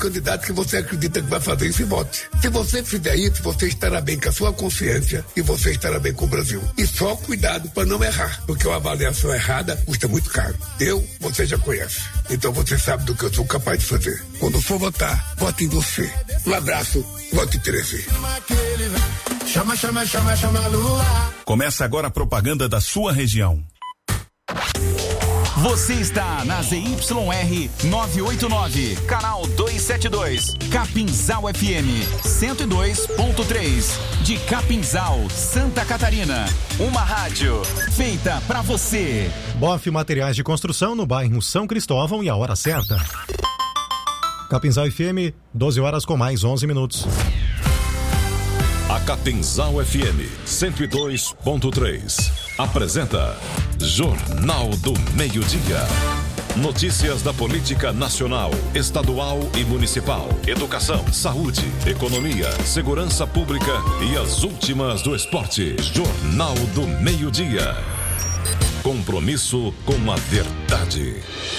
candidato que você acredita que vai fazer isso e vote. Se você fizer isso, você estará bem com a sua consciência e você estará bem com o Brasil. E só cuidado para não errar, porque uma avaliação errada custa muito caro. Você já conhece. Então você sabe do que eu sou capaz de fazer. Quando for votar, vote em você. Um abraço, vote em 13. Chama Lula. Começa agora a propaganda da sua região. Você está na ZYR 989, canal 272, Capinzal FM 102.3, de Capinzal, Santa Catarina. Uma rádio feita pra você. Boff Materiais de Construção no bairro São Cristóvão e a hora certa. Capinzal FM, 12 horas com mais 11 minutos. A Capinzal FM 102.3 apresenta Jornal do Meio-Dia. Notícias da política nacional, estadual e municipal, educação, saúde, economia, segurança pública e as últimas do esporte. Jornal do Meio-Dia. Compromisso com a verdade.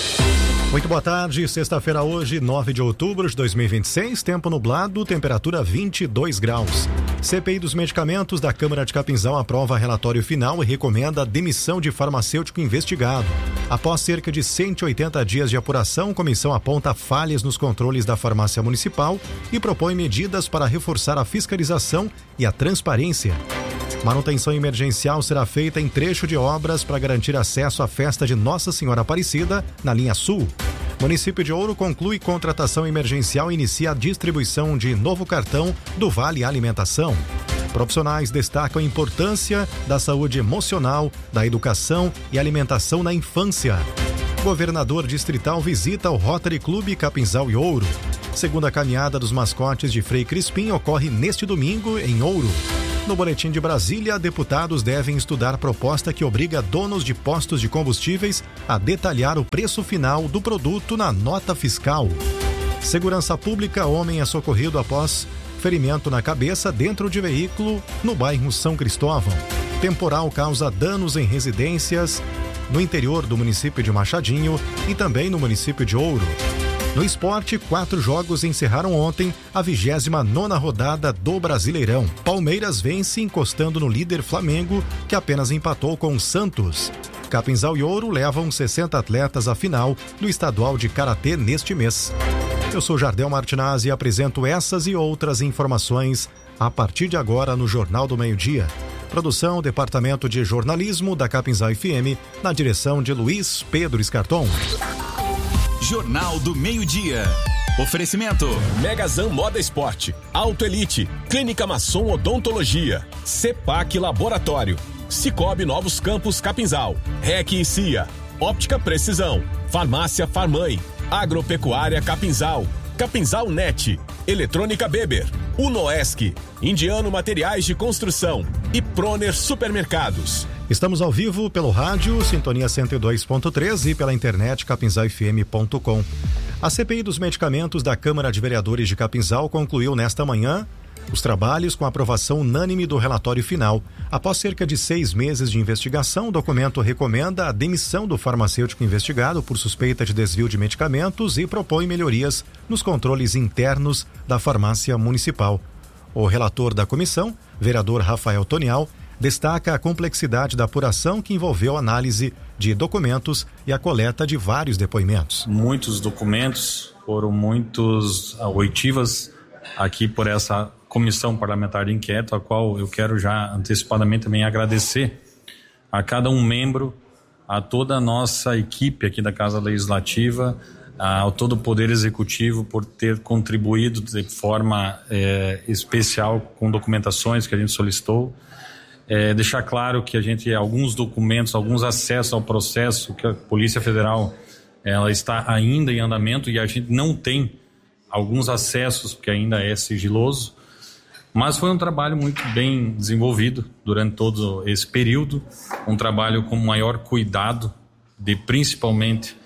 Muito boa tarde, sexta-feira hoje, 9 de outubro de 2026, tempo nublado, temperatura 22 graus. CPI dos medicamentos da Câmara de Capinzal aprova relatório final e recomenda a demissão de farmacêutico investigado. Após cerca de 180 dias de apuração, a comissão aponta falhas nos controles da farmácia municipal e propõe medidas para reforçar a fiscalização e a transparência. Manutenção emergencial será feita em trecho de obras para garantir acesso à festa de Nossa Senhora Aparecida na linha sul. Município de Ouro conclui contratação emergencial e inicia a distribuição de novo cartão do Vale Alimentação. Profissionais destacam a importância da saúde emocional, da educação e alimentação na infância. Governador distrital visita o Rotary Clube Capinzal e Ouro. Segunda caminhada dos mascotes de Frei Crispim ocorre neste domingo em Ouro. No Boletim de Brasília, deputados devem estudar proposta que obriga donos de postos de combustíveis a detalhar o preço final do produto na nota fiscal. Segurança Pública, homem é socorrido após ferimento na cabeça dentro de veículo no bairro São Cristóvão. Temporal causa danos em residências no interior do município de Machadinho e também no município de Ouro. No esporte, 4 jogos encerraram ontem a 29ª rodada do Brasileirão. Palmeiras vence encostando no líder Flamengo, que apenas empatou com o Santos. Capinzal e Ouro levam 60 atletas à final do estadual de Karatê neste mês. Eu sou Jardel Martinazzi e apresento essas e outras informações a partir de agora no Jornal do Meio-Dia. Produção, Departamento de Jornalismo da Capinzal FM, na direção de Luiz Pedro Escarton. Jornal do Meio-Dia. Oferecimento: Megazan Moda Esporte, Auto Elite, Clínica Masson Odontologia, Cepac Laboratório, Cicobi Novos Campos Capinzal, REC e CIA, Óptica Precisão, Farmácia Farmãe, Agropecuária Capinzal, Capinzal Net, Eletrônica Beber, Unoesc, Indiano Materiais de Construção e Proner Supermercados. Estamos ao vivo pelo rádio, sintonia 102.3 e pela internet capinzalfm.com. A CPI dos medicamentos da Câmara de Vereadores de Capinzal concluiu nesta manhã os trabalhos com a aprovação unânime do relatório final. Após cerca de 6 meses de investigação, o documento recomenda a demissão do farmacêutico investigado por suspeita de desvio de medicamentos e propõe melhorias nos controles internos da farmácia municipal. O relator da comissão, vereador Rafael Tonial, destaca a complexidade da apuração que envolveu a análise de documentos e a coleta de vários depoimentos. Muitos documentos, foram muitas oitivas aqui por essa comissão parlamentar de inquérito, a qual eu quero já antecipadamente também agradecer a cada um membro, a toda a nossa equipe aqui da Casa Legislativa, ao todo o Poder Executivo por ter contribuído de forma especial com documentações que a gente solicitou. Deixar claro que a gente, alguns documentos, alguns acessos ao processo que a Polícia Federal ela está ainda em andamento e a gente não tem alguns acessos porque ainda é sigiloso, mas foi um trabalho muito bem desenvolvido durante todo esse período, um trabalho com maior cuidado de principalmente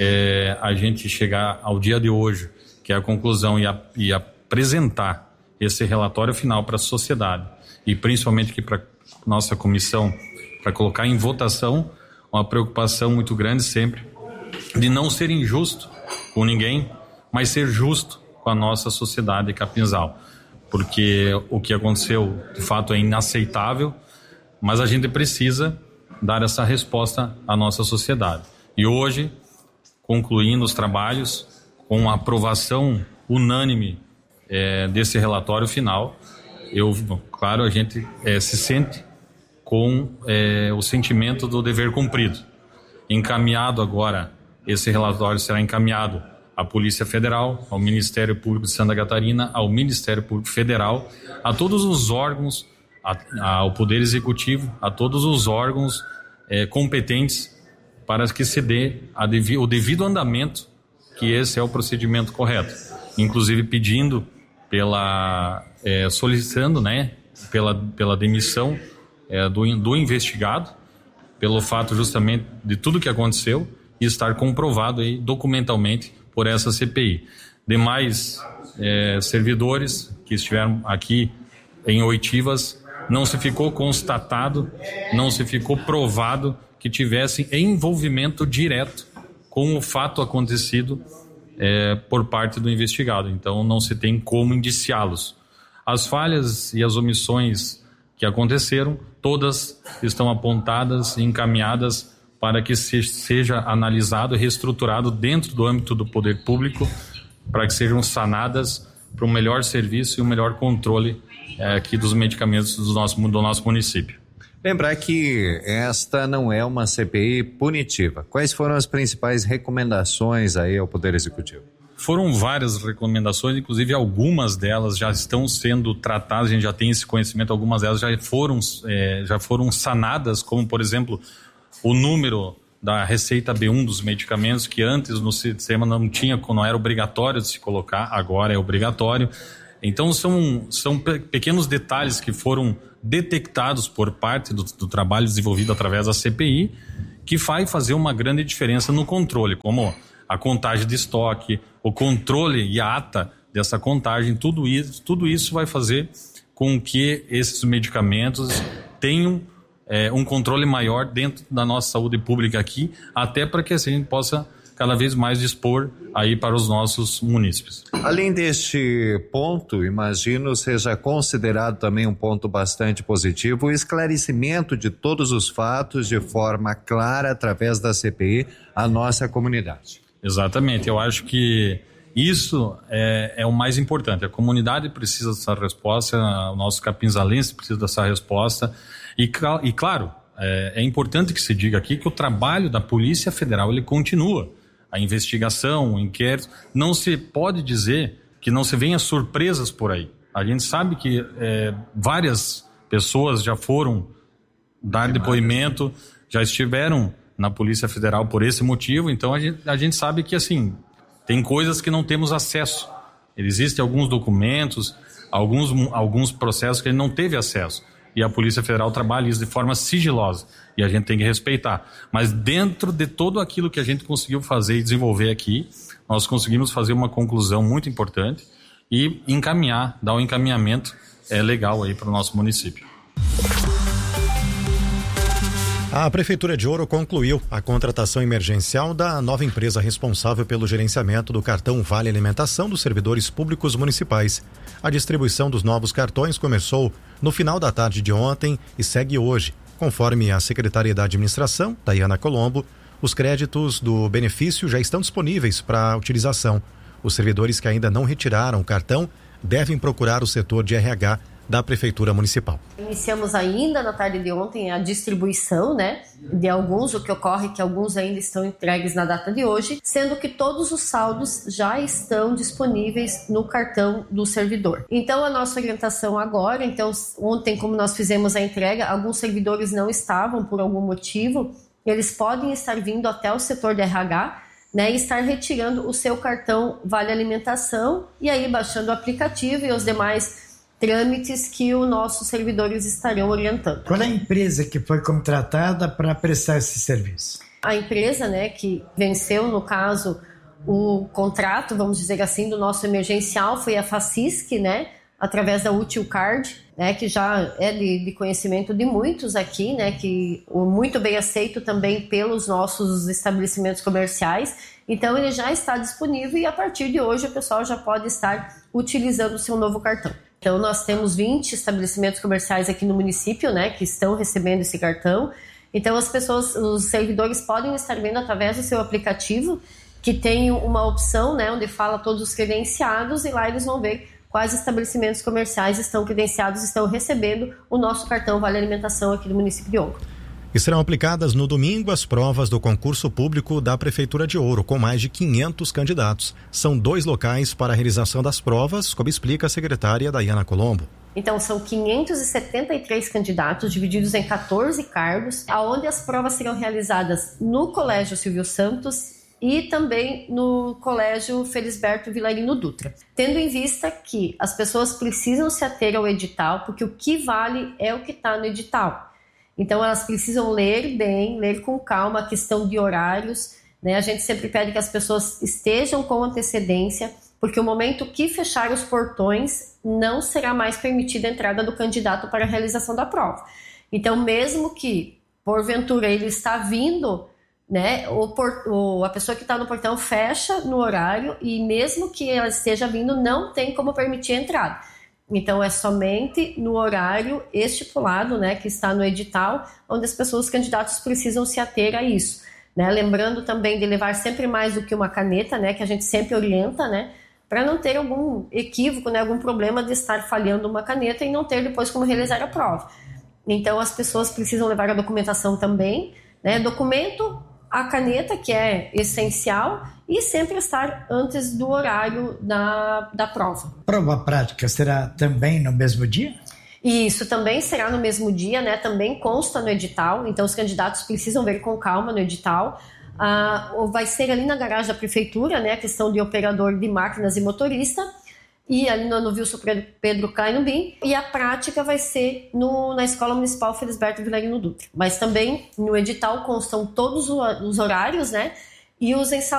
a gente chegar ao dia de hoje, que é a conclusão e apresentar esse relatório final para a sociedade e principalmente aqui para nossa comissão, para colocar em votação, uma preocupação muito grande sempre de não ser injusto com ninguém, mas ser justo com a nossa sociedade capinzal, porque o que aconteceu de fato é inaceitável, mas a gente precisa dar essa resposta à nossa sociedade. E hoje, concluindo os trabalhos, com a aprovação unânime desse relatório final, claro, a gente se sente com o sentimento do dever cumprido. Encaminhado agora, esse relatório será encaminhado à Polícia Federal, ao Ministério Público de Santa Catarina, ao Ministério Público Federal, a todos os órgãos, ao Poder Executivo, a todos os órgãos competentes para que se dê o devido andamento, que esse é o procedimento correto. Inclusive pedindo solicitando, né, pela demissão do investigado, pelo fato justamente de tudo que aconteceu e estar comprovado aí documentalmente por essa CPI. Demais servidores que estiveram aqui em oitivas, não se ficou constatado, não se ficou provado que tivessem envolvimento direto com o fato acontecido por parte do investigado. Então não se tem como indiciá-los. As falhas e as omissões que aconteceram, todas estão apontadas e encaminhadas para que seja analisado e reestruturado dentro do âmbito do poder público, para que sejam sanadas para um melhor serviço e um melhor controle aqui dos medicamentos do nosso município. Lembrar que esta não é uma CPI punitiva. Quais foram as principais recomendações aí ao Poder Executivo? Foram várias recomendações, inclusive algumas delas já estão sendo tratadas, a gente já tem esse conhecimento, algumas delas já foram sanadas, como por exemplo o número da receita B1 dos medicamentos, que antes no sistema não era obrigatório de se colocar, agora é obrigatório. Então são pequenos detalhes que foram detectados por parte do trabalho desenvolvido através da CPI, que vai fazer uma grande diferença no controle, como a contagem de estoque, o controle e a ata dessa contagem, tudo isso vai fazer com que esses medicamentos tenham um controle maior dentro da nossa saúde pública aqui, até para que assim a gente possa cada vez mais dispor aí para os nossos munícipes. Além deste ponto, imagino seja considerado também um ponto bastante positivo o esclarecimento de todos os fatos de forma clara através da CPI à nossa comunidade. Exatamente, eu acho que isso é o mais importante. A comunidade precisa dessa resposta, o nosso capinzalense precisa dessa resposta e claro, é importante que se diga aqui que o trabalho da Polícia Federal ele continua. A investigação, o inquérito, não se pode dizer que não se venha surpresas por aí. A gente sabe que várias pessoas já foram dar depoimento, já estiveram na Polícia Federal por esse motivo, então a gente sabe que assim, tem coisas que não temos acesso. Existem alguns documentos, alguns processos que a gente não teve acesso. E a Polícia Federal trabalha isso de forma sigilosa. E a gente tem que respeitar. Mas dentro de tudo aquilo que a gente conseguiu fazer e desenvolver aqui, nós conseguimos fazer uma conclusão muito importante e dar um encaminhamento legal aí para o nosso município. A Prefeitura de Ouro concluiu a contratação emergencial da nova empresa responsável pelo gerenciamento do cartão Vale Alimentação dos servidores públicos municipais. A distribuição dos novos cartões começou no final da tarde de ontem e segue hoje. Conforme a secretária da Administração, Tayana Colombo, os créditos do benefício já estão disponíveis para utilização. Os servidores que ainda não retiraram o cartão devem procurar o setor de RH da Prefeitura Municipal. Iniciamos ainda na tarde de ontem a distribuição, de alguns, o que ocorre é que alguns ainda estão entregues na data de hoje, sendo que todos os saldos já estão disponíveis no cartão do servidor. Então a nossa orientação agora, ontem como nós fizemos a entrega, alguns servidores não estavam por algum motivo, eles podem estar vindo até o setor de RH, e estar retirando o seu cartão Vale Alimentação e aí baixando o aplicativo e os demais trâmites que os nossos servidores estarão orientando. Qual é a empresa que foi contratada para prestar esse serviço? A empresa, que venceu, no caso, o contrato, vamos dizer assim, do nosso emergencial foi a Facisc, através da Útil Card, né, que já é de conhecimento de muitos aqui, né, que muito bem aceito também pelos nossos estabelecimentos comerciais. Então ele já está disponível e a partir de hoje o pessoal já pode estar utilizando o seu novo cartão. Então nós temos 20 estabelecimentos comerciais aqui no município, né, que estão recebendo esse cartão. Então os servidores podem estar vendo através do seu aplicativo, que tem uma opção, né, onde fala todos os credenciados, e lá eles vão ver quais estabelecimentos comerciais estão credenciados, estão recebendo o nosso cartão Vale Alimentação aqui do município de Ouro. E serão aplicadas no domingo as provas do concurso público da Prefeitura de Ouro, com mais de 500 candidatos. São 2 locais para a realização das provas, como explica a secretária Daiana Colombo. Então, são 573 candidatos, divididos em 14 cargos, onde as provas serão realizadas no Colégio Silvio Santos e também no Colégio Felisberto Vilarino Dutra. Tendo em vista que as pessoas precisam se ater ao edital, porque o que vale é o que está no edital. Então, elas precisam ler bem, ler com calma a questão de horários, né? A gente sempre pede que as pessoas estejam com antecedência, porque o momento que fechar os portões, não será mais permitida a entrada do candidato para a realização da prova. Então, mesmo que, porventura, ele está vindo, né, a pessoa que está no portão fecha no horário, e mesmo que ela esteja vindo, não tem como permitir a entrada. Então, é somente no horário estipulado, né, que está no edital, onde os candidatos precisam se ater a isso, né? Lembrando também de levar sempre mais do que uma caneta, né, que a gente sempre orienta, né, para não ter algum equívoco, né, algum problema de estar falhando uma caneta e não ter depois como realizar a prova. Então, as pessoas precisam levar a documentação também, né, documento, a caneta, que é essencial, e sempre estar antes do horário da prova. Prova prática será também no mesmo dia? E isso também será no mesmo dia, né? Também consta no edital, então os candidatos precisam ver com calma no edital. Vai ser ali na garagem da prefeitura, né? A questão de operador de máquinas e motorista, e ali no Wilson Pedro Kainubim, e a prática vai ser na Escola Municipal Felisberto Vilarino Dutra. Mas também no edital constam todos os horários, né? E os ensaios